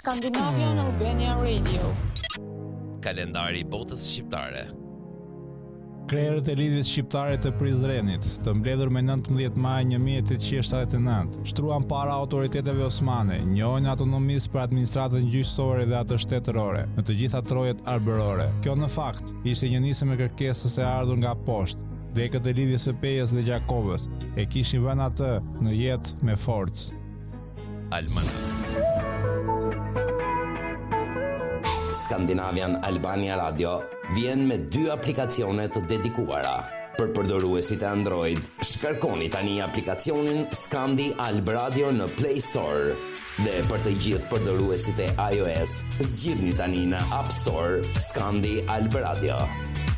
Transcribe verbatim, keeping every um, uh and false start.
Scandinavian Albania Radio. Kalendari i botës shqiptare. Krerët e lidhjes shqiptare të Prizrenit, të mbledhur me nëntëmbëdhjetë maj një mijë e tetëqind e shtatëdhjetë e nëntë, shtruan para autoriteteve osmane, njohin autonomisë për administratën gjyqësore dhe atë shtetërore, në të gjitha trojet arbërore. Kjo në fakt ishte një nisëm e kërkesës e ardhur nga poshtë. Dekët e lidhjes së Pejës dhe Gjakovës e kishin vënë atë në jetë me forcë. Almanak. Scandinavian Albania Radio vjen me dy aplikacione të dedikuara. Për përdoruesit e Android, shkarkoni tani aplikacionin Scandi Alb Radio në Play Store. Dhe për të gjithë përdoruesit e iOS, zgjidhni tani në App Store Scandi Alb Radio.